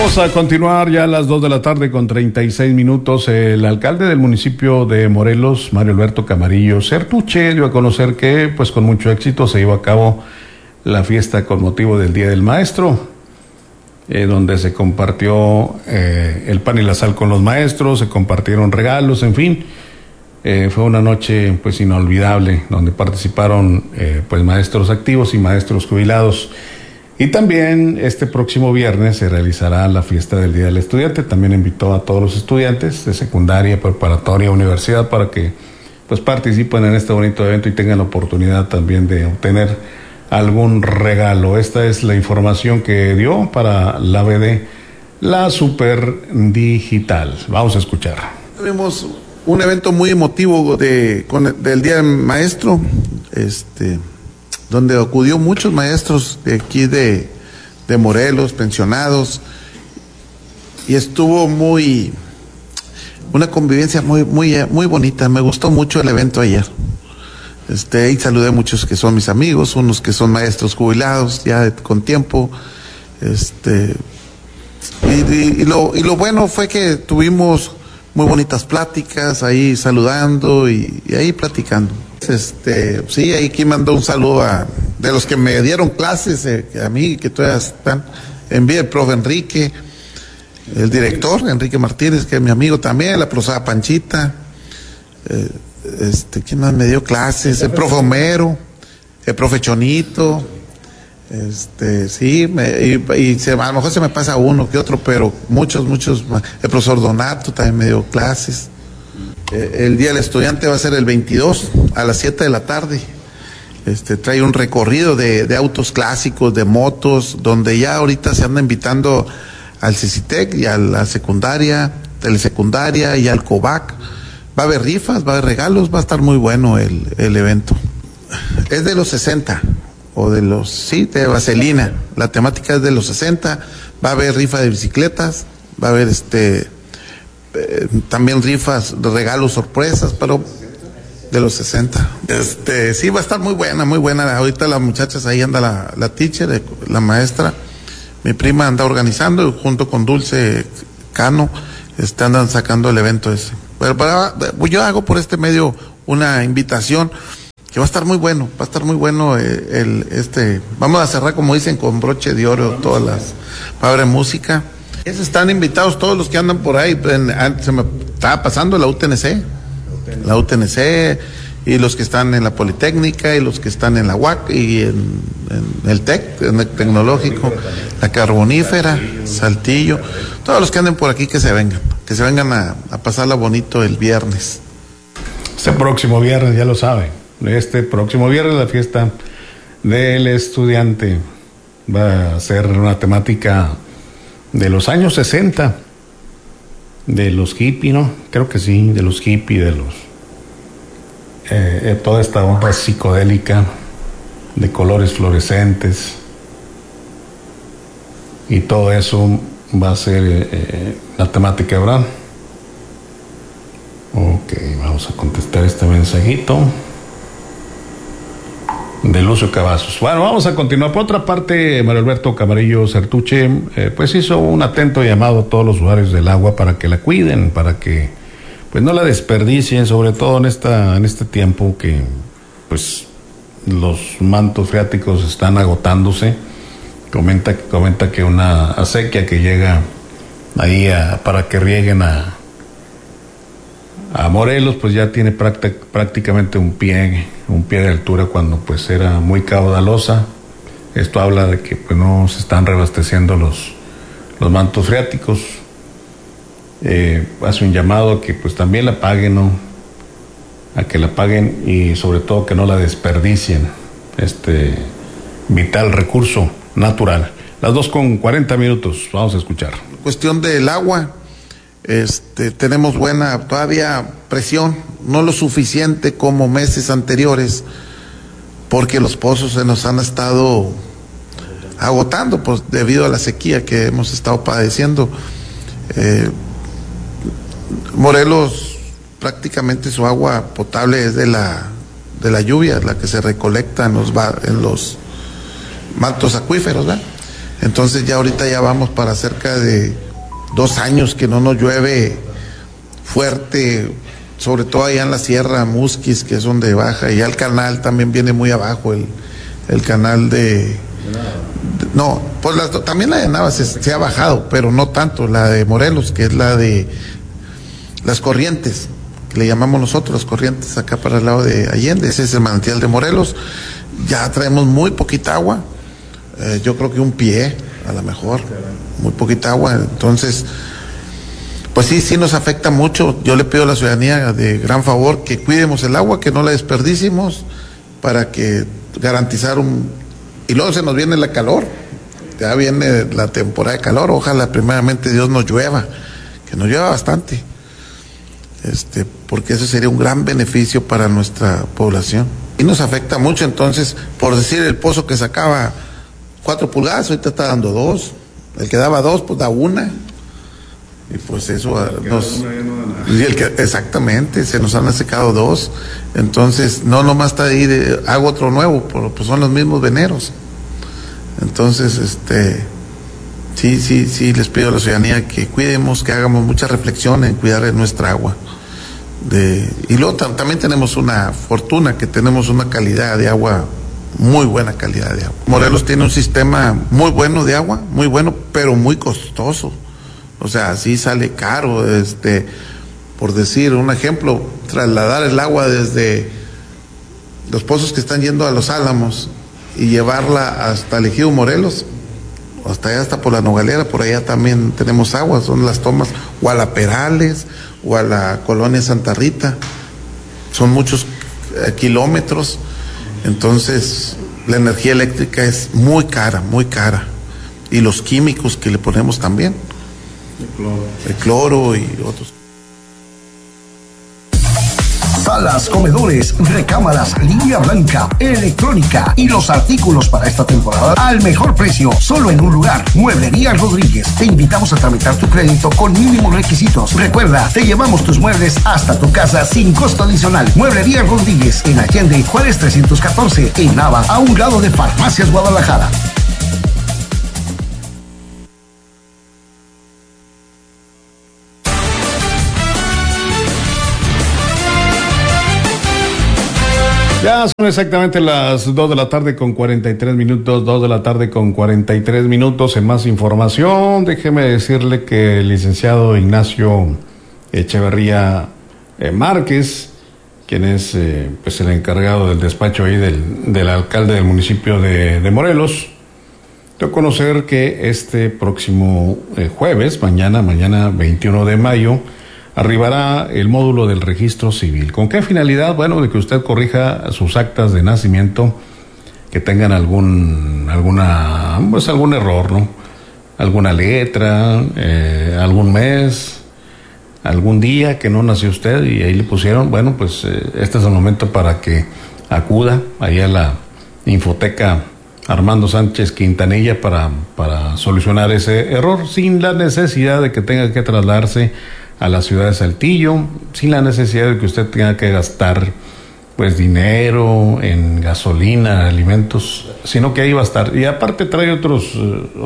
Vamos a continuar ya a las 2 de la tarde con 36 minutos. El alcalde del municipio de Morelos, Mario Alberto Camarillo Certuche, dio a conocer que, pues con mucho éxito, se llevó a cabo la fiesta con motivo del Día del Maestro, donde se compartió el pan y la sal con los maestros, se compartieron regalos, en fin. Fue una noche pues inolvidable, donde participaron pues maestros activos y maestros jubilados. Y también este próximo viernes se realizará la fiesta del Día del Estudiante. También invitó a todos los estudiantes de secundaria, preparatoria, universidad para que pues participen en este bonito evento y tengan la oportunidad también de obtener algún regalo. Esta es la información que dio para la BD, la Super Digital. Vamos a escuchar. Tuvimos un evento muy emotivo del Día del Maestro, donde acudió muchos maestros de aquí de Morelos, pensionados, y estuvo una convivencia muy bonita. Me gustó mucho el evento ayer. Y saludé a muchos que son mis amigos, unos que son maestros jubilados ya con tiempo, y lo bueno fue que tuvimos muy bonitas pláticas ahí saludando y ahí platicando. Sí, ahí que mandó un saludo de los que me dieron clases, a mí, que todavía están, envié el profe Enrique, el director Enrique Martínez, que es mi amigo también, la profesora Panchita, ¿quién más me dio clases? El profe Homero, el profe Chonito, sí, a lo mejor se me pasa uno que otro, pero muchos, el profesor Donato también me dio clases. El Día del Estudiante va a ser el 22 a las 7 de la tarde. Trae un recorrido de autos clásicos, de motos, donde ya ahorita se anda invitando al CICITEC y a la secundaria, telesecundaria y al COVAC. Va a haber rifas, va a haber regalos, va a estar muy bueno el evento. Es de los 60, de Vaselina. La temática es de los 60, va a haber rifa de bicicletas, va a haber también rifas, regalos, sorpresas, pero de los 60. Sí, va a estar muy buena. Ahorita las muchachas, ahí anda la teacher, la maestra, mi prima anda organizando, junto con Dulce Cano, andan sacando el evento ese. Pero yo hago por este medio una invitación que va a estar muy bueno, vamos a cerrar, como dicen, con broche de oro va a haber música. Están invitados todos los que andan por ahí. Se me estaba pasando la UTNC, y los que están en la Politécnica, y los que están en la UAC, y en el TEC, en el Tecnológico, la Carbonífera, Saltillo, todos los que anden por aquí que se vengan a pasarla bonito el viernes. Este próximo viernes, ya lo saben, próximo viernes la fiesta del estudiante va a ser una temática de los años 60, de los hippies, ¿no? Creo que sí, de los hippies, de los toda esta onda psicodélica, de colores fluorescentes, y todo eso va a ser la temática, ¿verdad? Ok, vamos a contestar este mensajito de Lucio Cavazos. Bueno, vamos a continuar. Por otra parte, Mario Alberto Camarillo Certuche pues hizo un atento llamado a todos los usuarios del agua para que la cuiden, para que pues no la desperdicien, sobre todo en este tiempo que pues los mantos freáticos están agotándose. Comenta que una acequia que llega ahí para que rieguen a Morelos, pues ya tiene prácticamente un pie de altura, cuando pues era muy caudalosa. Esto habla de que pues no se están reabasteciendo los mantos freáticos. Hace un llamado a que pues también la paguen, ¿no? A que la paguen, y sobre todo que no la desperdicien, vital recurso natural. Las 2:40. Vamos a escuchar. Cuestión del agua. Tenemos buena todavía presión, no lo suficiente como meses anteriores, porque los pozos se nos han estado agotando pues debido a la sequía que hemos estado padeciendo. Morelos, prácticamente su agua potable es de la lluvia, la que se recolecta en los mantos acuíferos, ¿verdad? Entonces ya ahorita ya vamos para cerca de 2 años que no nos llueve fuerte, sobre todo allá en la Sierra Musquis, que es donde baja, y ya el canal también viene muy abajo, el canal no, pues también la de Navas se ha bajado, pero no tanto, la de Morelos, que es la de las corrientes, que le llamamos nosotros las corrientes, acá para el lado de Allende, ese es el manantial de Morelos. Ya traemos muy poquita agua, yo creo que un pie, a lo mejor, muy poquita agua, entonces, pues sí nos afecta mucho. Yo le pido a la ciudadanía de gran favor que cuidemos el agua, que no la desperdicimos, para que garantizar y luego se nos viene la calor, ya viene la temporada de calor, ojalá primeramente Dios nos llueva, que nos llueva bastante, porque eso sería un gran beneficio para nuestra población. Y nos afecta mucho, entonces, por decir, el pozo que sacaba 4 pulgadas, ahorita está dando 2, el que daba 2, pues da 1, y pues eso exactamente, se nos han secado 2, entonces no nomás está ahí hago otro nuevo, pues son los mismos veneros. Entonces, sí les pido a la ciudadanía que cuidemos, que hagamos mucha reflexión en cuidar de nuestra agua. Y luego también tenemos una fortuna, que tenemos una calidad de agua, muy buena calidad de agua. Morelos tiene un sistema muy bueno de agua, muy bueno, pero muy costoso. O sea, sí sale caro, por decir un ejemplo, trasladar el agua desde los pozos que están yendo a Los Álamos y llevarla hasta el Ejido Morelos, hasta allá, hasta por la Nogalera, por allá también tenemos agua, son las tomas, o a la Perales, o a la colonia Santa Rita, son muchos kilómetros, entonces la energía eléctrica es muy cara, y los químicos que le ponemos también, el cloro y otros. Salas, comedores, recámaras, línea blanca, electrónica y los artículos para esta temporada al mejor precio, solo en un lugar. Mueblería Rodríguez. Te invitamos a tramitar tu crédito con mínimos requisitos. Recuerda, te llevamos tus muebles hasta tu casa sin costo adicional. Mueblería Rodríguez, en Allende, Juárez 314, en Nava, a un lado de Farmacias Guadalajara. Ya son exactamente las 2 de la tarde con 43 minutos, 2 de la tarde con 43 minutos. En más información, déjeme decirle que el licenciado Ignacio Echeverría Márquez, quien es pues el encargado del despacho ahí del alcalde del municipio de Morelos, dio a conocer que este próximo jueves, mañana 21 de mayo, arribará el módulo del registro civil. ¿Con qué finalidad? Bueno, de que usted corrija sus actas de nacimiento que tengan algún error, ¿no? Alguna letra, algún mes, algún día que no nació usted y ahí le pusieron, bueno, pues este es el momento para que acuda ahí a la Infoteca Armando Sánchez Quintanilla para solucionar ese error, sin la necesidad de que tenga que trasladarse a la ciudad de Saltillo, sin la necesidad de que usted tenga que gastar pues dinero en gasolina, alimentos, sino que ahí va a estar. Y aparte trae otros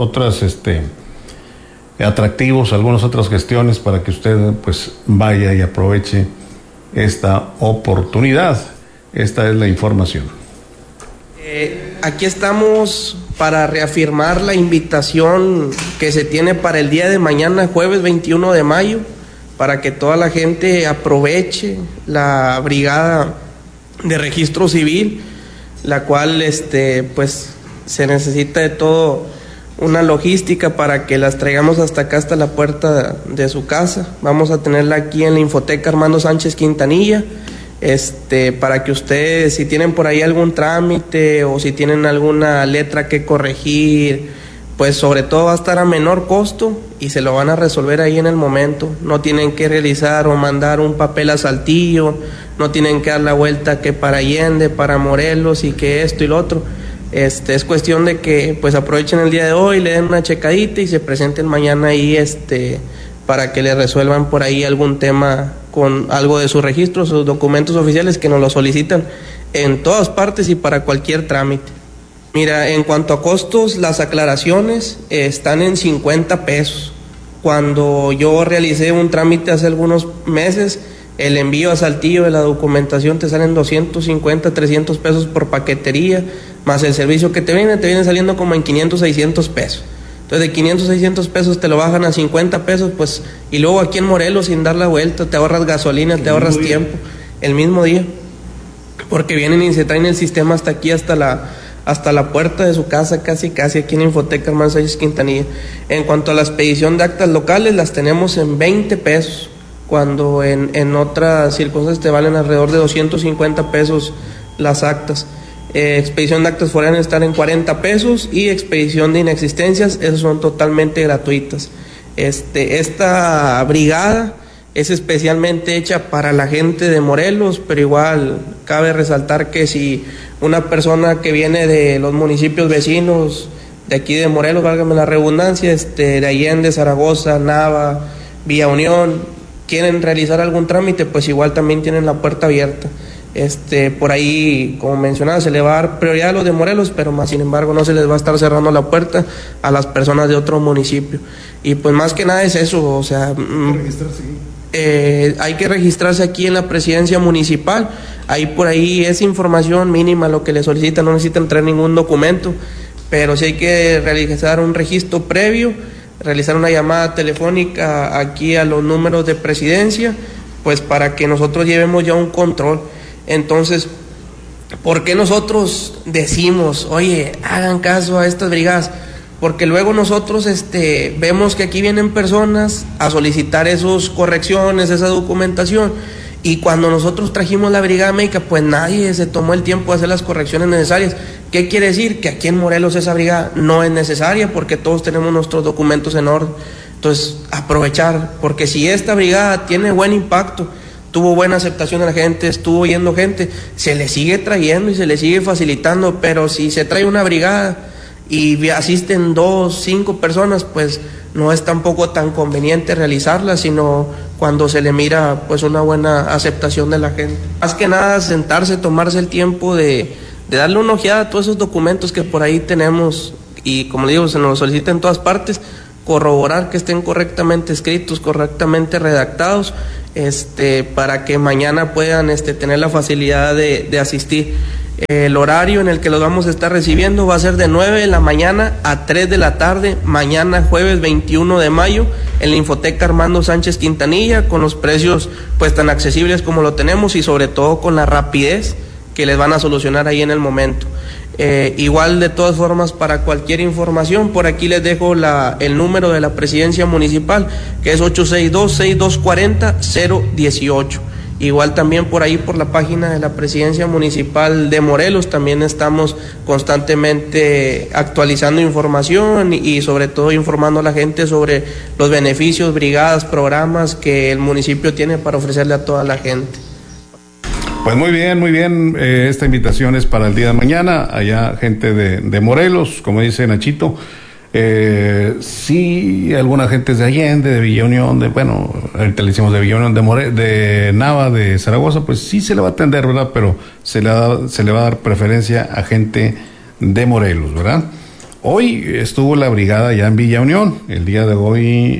atractivos, algunas otras gestiones para que usted pues vaya y aproveche esta oportunidad. Esta es la información. Aquí estamos para reafirmar la invitación que se tiene para el día de mañana, jueves 21 de mayo, para que toda la gente aproveche la brigada de registro civil, la cual pues se necesita de todo una logística para que las traigamos hasta acá, hasta la puerta de su casa. Vamos a tenerla aquí en la Infoteca Armando Sánchez Quintanilla, para que ustedes, si tienen por ahí algún trámite o si tienen alguna letra que corregir, pues sobre todo va a estar a menor costo y se lo van a resolver ahí en el momento. No tienen que realizar o mandar un papel a Saltillo, no tienen que dar la vuelta que para Allende, para Morelos y que esto y lo otro. Es cuestión de que pues aprovechen el día de hoy, le den una checadita y se presenten mañana ahí para que le resuelvan por ahí algún tema con algo de sus registros, sus documentos oficiales que nos lo solicitan en todas partes y para cualquier trámite. Mira, en cuanto a costos, las aclaraciones están en 50 pesos. Cuando yo realicé un trámite hace algunos meses, el envío a Saltillo de la documentación te salen 250, 300 pesos por paquetería, más el servicio que te viene saliendo como en 500, 600 pesos. Entonces de 500, 600 pesos te lo bajan a 50 pesos, pues, y luego aquí en Morelos sin dar la vuelta, te ahorras gasolina, te ahorras tiempo, el mismo día, porque vienen y se traen el sistema hasta aquí, hasta la puerta de su casa, casi aquí en Infoteca Hermanos Sánchez Quintanilla. En cuanto a la expedición de actas locales, las tenemos en 20 pesos, cuando en otras circunstancias te valen alrededor de 250 pesos las actas. Expedición de actas foráneas están en 40 pesos y expedición de inexistencias, esas son totalmente gratuitas. Esta brigada es especialmente hecha para la gente de Morelos, pero igual cabe resaltar que si una persona que viene de los municipios vecinos de aquí de Morelos, válgame la redundancia, de Allende, Zaragoza, Nava, Villa Unión, quieren realizar algún trámite, pues igual también tienen la puerta abierta. Por ahí, como mencionaba, se le va a dar prioridad a los de Morelos, pero más sin embargo no se les va a estar cerrando la puerta a las personas de otro municipio. Y pues más que nada es eso, o sea, hay que registrarse aquí en la presidencia municipal. Ahí por ahí es información mínima lo que le solicitan, no necesitan traer ningún documento, pero sí hay que realizar un registro previo, realizar una llamada telefónica aquí a los números de presidencia, pues para que nosotros llevemos ya un control. Entonces, ¿por qué nosotros decimos, oye, hagan caso a estas brigadas? Porque luego nosotros vemos que aquí vienen personas a solicitar esas correcciones, esa documentación, y cuando nosotros trajimos la brigada médica, pues nadie se tomó el tiempo de hacer las correcciones necesarias. ¿Qué quiere decir? Que aquí en Morelos esa brigada no es necesaria porque todos tenemos nuestros documentos en orden. Entonces, aprovechar, porque si esta brigada tiene buen impacto, tuvo buena aceptación de la gente, estuvo yendo gente, se le sigue trayendo y se le sigue facilitando, pero si se trae una brigada y asisten 2, 5 personas, pues no es tampoco tan conveniente realizarla, sino cuando se le mira pues una buena aceptación de la gente. Más que nada sentarse, tomarse el tiempo de darle una ojeada a todos esos documentos que por ahí tenemos y, como le digo, se nos solicita en todas partes, corroborar que estén correctamente escritos, correctamente redactados, para que mañana puedan tener la facilidad de asistir. El horario en el que los vamos a estar recibiendo va a ser de 9 de la mañana a 3 de la tarde, mañana jueves 21 de mayo, en la Infoteca Armando Sánchez Quintanilla, con los precios pues tan accesibles como lo tenemos y sobre todo con la rapidez que les van a solucionar ahí en el momento. Igual, de todas formas, para cualquier información, por aquí les dejo el número de la presidencia municipal, que es 862-6240-018. Igual también por ahí, por la página de la presidencia municipal de Morelos, también estamos constantemente actualizando información y sobre todo informando a la gente sobre los beneficios, brigadas, programas que el municipio tiene para ofrecerle a toda la gente. Pues muy bien, esta invitación es para el día de mañana, allá gente de Morelos, como dice Nachito. Sí, alguna gente es de Allende, de Villa Unión, ahorita le decimos de Villa Unión, de Nava, de Zaragoza, pues sí se le va a atender, ¿verdad? Pero se le va a dar preferencia a gente de Morelos, ¿verdad? Hoy estuvo la brigada ya en Villa Unión, el día de hoy,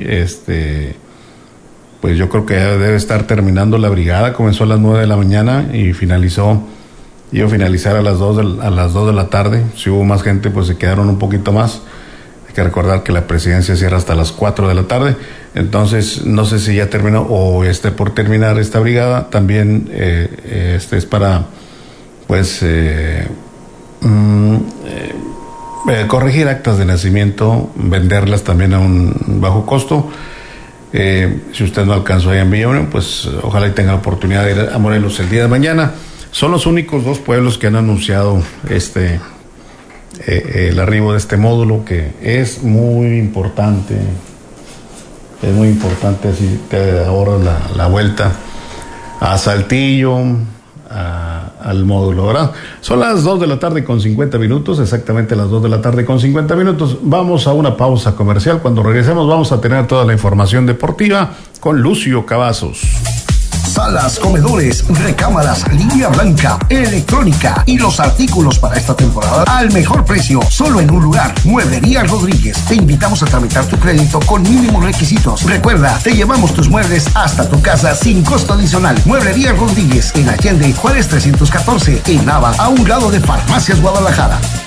pues yo creo que ya debe estar terminando la brigada, comenzó a las 9 de la mañana y iba a finalizar a las 2 de la tarde, si hubo más gente pues se quedaron un poquito más. Que recordar que la presidencia cierra hasta las 4 de la tarde, entonces no sé si ya terminó o esté por terminar esta brigada. También es para pues corregir actas de nacimiento, venderlas también a un bajo costo. Si usted no alcanzó allá en Villa Unión, pues ojalá y tenga la oportunidad de ir a Morelos el día de mañana. Son los únicos 2 pueblos que han anunciado el arribo de este módulo, que es muy importante, así te ahorras la vuelta a Saltillo, al módulo, ¿verdad? Son las 2 de la tarde con 50 minutos, exactamente las 2 de la tarde con 50 minutos. Vamos a una pausa comercial. Cuando regresemos vamos a tener toda la información deportiva con Lucio Cavazos. Salas, comedores, recámaras, línea blanca, electrónica y los artículos para esta temporada al mejor precio, solo en un lugar. Mueblería Rodríguez. Te invitamos a tramitar tu crédito con mínimos requisitos. Recuerda, te llevamos tus muebles hasta tu casa sin costo adicional. Mueblería Rodríguez en Allende, Juárez 314, en Nava, a un lado de Farmacias Guadalajara.